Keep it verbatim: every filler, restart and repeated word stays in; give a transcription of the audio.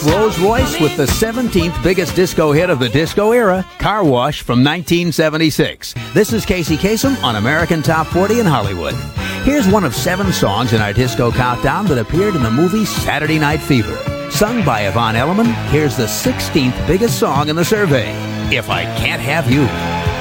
It's Rose Royce with the seventeenth biggest disco hit of the disco era, Car Wash from nineteen seventy-six. This is Casey Kasem on American Top forty in Hollywood. Here's one of seven songs in our disco countdown that appeared in the movie Saturday Night Fever. Sung by Yvonne Elliman, here's the sixteenth biggest song in the survey, If I Can't Have You.